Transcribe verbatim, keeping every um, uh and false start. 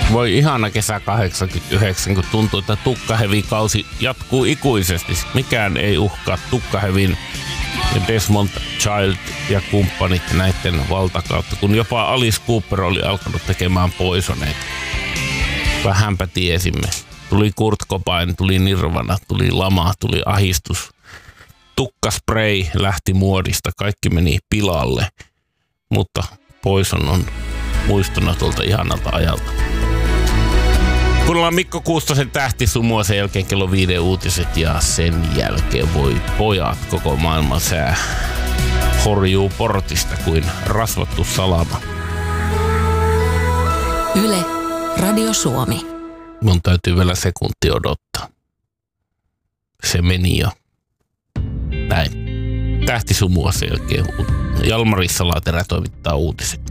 Voi ihana kesä kahdeksankymmentäyhdeksän, kun tuntuu, että Tukkahevin-kausi jatkuu ikuisesti. Mikään ei uhkaa Tukkahevin ja Desmond Child ja kumppanit näiden valtakautta, kun jopa Alice Cooper oli alkanut tekemään Poisoneita. Vähänpä tiesimme. Tuli Kurt Cobain, tuli Nirvana, tuli lama, tuli ahistus. Tukkaspray lähti muodista, kaikki meni pilalle, mutta Poison on muistona tuolta ihanalta ajalta. Kuunnellaan Mikko Kuustosen Tähtisumua, sen jälkeen kello viiden uutiset ja sen jälkeen voi pojat, koko maailman sää horjuu portista kuin rasvattu salama. Yle, Radio Suomi. Mun täytyy vielä sekunti odottaa. Se meni jo. Näin. Tähtisumua sen jälkeen. Jalmari Salaterä toimittaa uutiset.